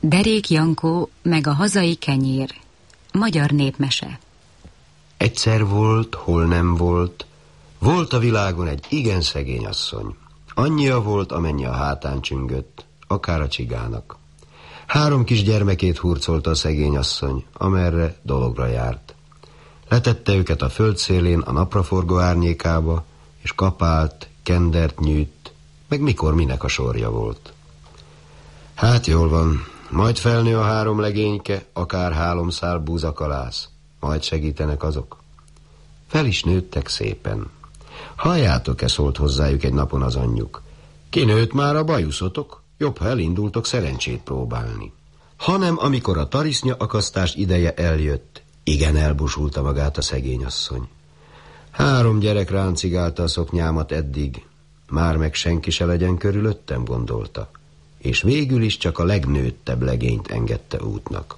Derék Jankó meg a hazai kenyér. Magyar népmese. Egyszer volt, hol nem volt. Volt a világon egy igen szegény asszony. Annyia volt, amennyi a hátán csüngött, akár a csigának. 3 kis gyermekét hurcolta a szegény asszony, amerre dologra járt. Letette őket a föld szélén a napraforgó árnyékába, és kapált, kendert nyűjt, meg mikor minek a sorja volt. Hát jól van, majd felnő a 3 legényke, akár 3 szál búzakalász, majd segítenek azok. Fel is nőttek szépen. Halljátok-e, szólt hozzájuk egy napon az anyjuk. Kinőtt már a bajuszotok, jobb, ha elindultok szerencsét próbálni. Hanem amikor a tarisznya akasztás ideje eljött, igen elbusulta magát a szegény asszony. 3 gyerek ráncigálta a szoknyámat eddig, már meg senki se legyen körülöttem, gondolta, és végül is csak a legnőttebb legényt engedte útnak.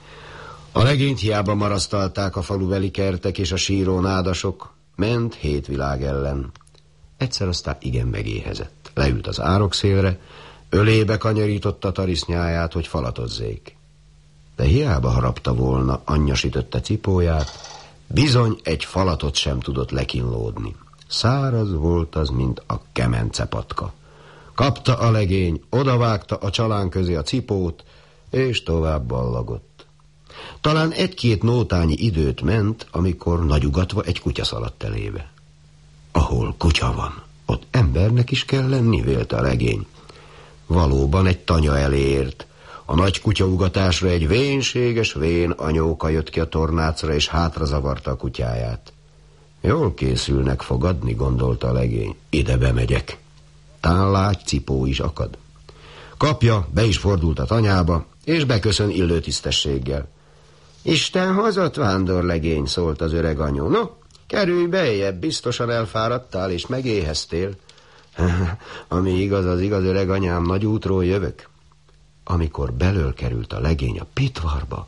A legényt hiába marasztalták a falubeli kertek és a síró nádasok, ment 7 világ ellen. Egyszer aztán igen megéhezett. Leült az árokszélre, ölébe kanyarította tarisznyáját, hogy falatozzék. De hiába harapta volna, anyja sütötte cipóját, bizony egy falatot sem tudott lekínlódni. Száraz volt az, mint a kemencepatka. Kapta a legény, odavágta a csalán közé a cipót, és tovább ballagott. Talán 1-2 nótányi időt ment, amikor nagyugatva egy kutya szaladt elébe. Ahol kutya van, ott embernek is kell lenni, vélte a legény. Valóban egy tanya elért. A nagy kutyaugatásra egy vénséges vén anyóka jött ki a tornácra, és hátra zavarta a kutyáját. Jól készülnek fogadni, gondolta a legény. Ide bemegyek. Tán lágy cipó is akad. Kapja, be is fordult a tanyába, és beköszön illő tisztességgel. Isten hozott, vándorlegény, szólt az öreg anyó. No, kerülj bejjebb, biztosan elfáradtál, és megéheztél. Ami igaz, az igaz, öreg anyám, nagy útról jövök. Amikor belől került a legény a pitvarba,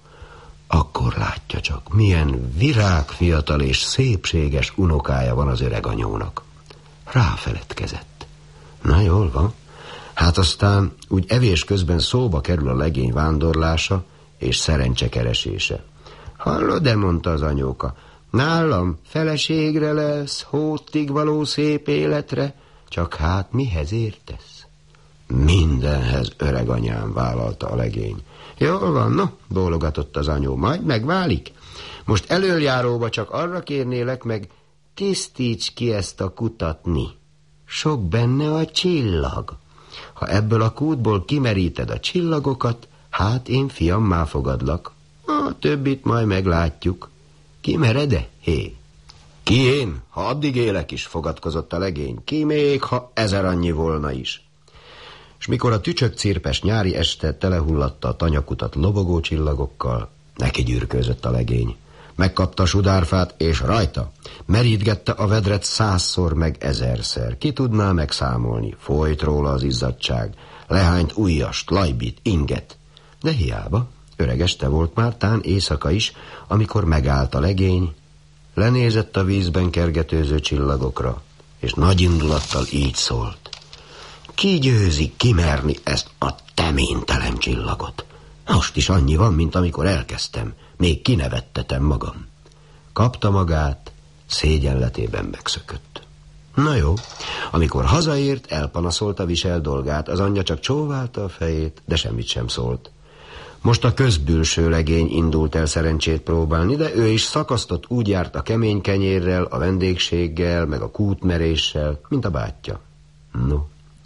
akkor látja csak, milyen virágfiatal és szépséges unokája van az öreg anyónak. Ráfeledkezett. Na jól van. Hát aztán úgy evés közben szóba kerül a legény vándorlása és szerencsekeresése. Hallod-e, mondta az anyóka, nálam feleségre lesz, hótig való szép életre, csak hát mihez értesz? Mindenhez, öreg anyám, vállalta a legény. Jól van, no, bólogatott az anyó, majd megválik. Most elöljáróba csak arra kérnélek meg, tisztíts ki ezt a kutatni. Sok benne a csillag. Ha ebből a kútból kimeríted a csillagokat, hát én fiammá fogadlak. A többit majd meglátjuk. Kimered-e? Hé. Ki én? Ha addig élek is, fogadkozott a legény. Ki még, ha 1000 annyi volna is. És mikor a tücsökcirpes nyári este telehullatta a tanyakutat lobogó csillagokkal, neki gyűrkőzött a legény. Megkapta a sudárfát, és rajta merítgette a vedret 100-szor meg 1000-szer. Ki tudná megszámolni? Folyt róla az izzadság. Lehányt ujjast, lajbit, inget. De hiába, öreg este volt már, tán éjszaka is, amikor megállt a legény, lenézett a vízben kergetőző csillagokra, és nagy indulattal így szólt. Ki győzi kimerni ezt a teménytelen csillagot? Most is annyi van, mint amikor elkezdtem. Még kinevettetem magam. Kapta magát, szégyenletében megszökött. Na jó, amikor hazaért, elpanaszolta visel dolgát, az anyja csak csóválta a fejét, de semmit sem szólt. Most a közbülső legény indult el szerencsét próbálni, de ő is szakasztott, úgy járt a kemény kenyérrel, a vendégséggel, meg a kútmeréssel, mint a bátyja. No,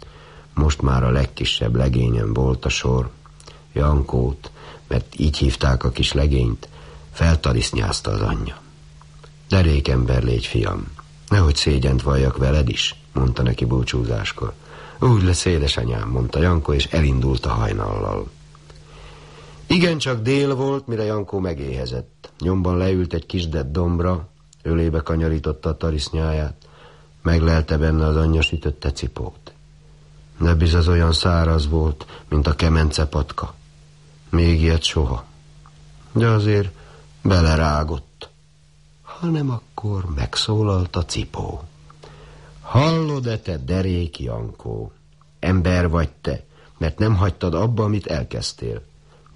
most már a legkisebb legényen volt a sor. Jankót, mert így hívták a kis legényt, feltarisznyázta az anyja. Derék ember légy, fiam, nehogy szégyent valljak veled is, mondta neki búcsúzáskor. Úgy lesz, édesanyám, mondta Jankó, és elindult a hajnallal. Igencsak dél volt, mire Jankó megéhezett. Nyomban leült egy kisdett dombra, ölébe kanyarította a tarisznyáját, meglelte benne az anyja sütötte cipót. De bizony olyan száraz volt, mint a kemencepatka. Még ilyet soha. De azért belerágott. Hanem akkor megszólalt a cipó. Hallod-e, te derék Jankó? Ember vagy te, mert nem hagytad abba, amit elkezdtél.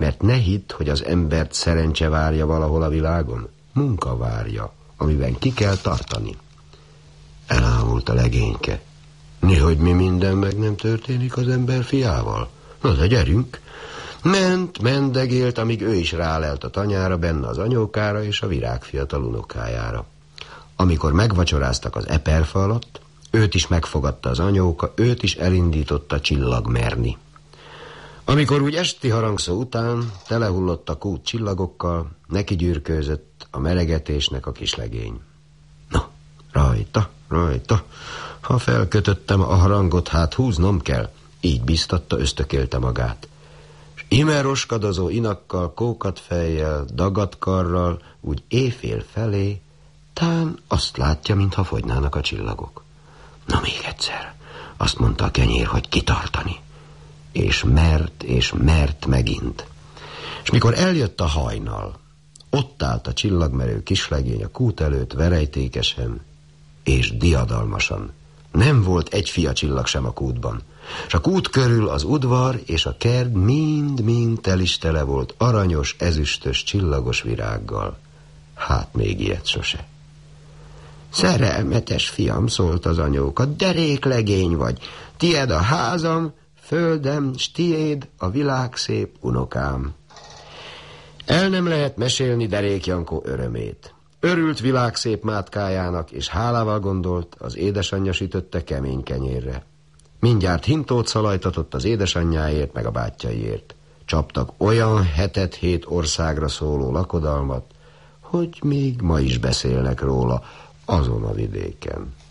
mert ne hidd, hogy az embert szerencse várja valahol a világon. Munka várja, amiben ki kell tartani. Elámult a legényke. Mihogy mi minden meg nem történik az ember fiával? Na de gyerünk! Mendegélt, amíg ő is rálelt a tanyára, benne az anyókára és a virág fiatal unokájára. Amikor megvacsoráztak az eperfa alatt, őt is megfogadta az anyóka, őt is elindította csillagmerni. Amikor úgy esti harangszó után telehullott a kút csillagokkal, neki gyűrkőzött a meregetésnek a kislegény. Na, rajta, ha felkötöttem a harangot, hát húznom kell, így biztatta, ösztökélte magát. És ime roskadozó inakkal, kókat fejjel, dagadt karral, úgy éjfél felé, tán azt látja, mintha fogynának a csillagok. Na még egyszer, azt mondta a kenyér, hogy kitartani. És mert megint. És mikor eljött a hajnal, ott állt a csillagmerő kislegény a kút előtt verejtékesen és diadalmasan. Nem volt egy fiacsillag sem a kútban. És a kút körül az udvar és a kert mind tel is tele volt aranyos, ezüstös, csillagos virággal. Hát még ilyet sose. Szerelmetes fiam, szólt az anyóka, derék legény vagy. Tied a házam, földem, s tiéd a világ szép unokám. El nem lehet mesélni derék Jankó örömét. Örült világszép mátkájának, és hálával gondolt, az édesanyja sütötte kemény kenyérre. Mindjárt hintót szalajtatott az édesanyjáért, meg a bátyjaiért. Csaptak olyan 7 országra szóló lakodalmat, hogy még ma is beszélnek róla azon a vidéken.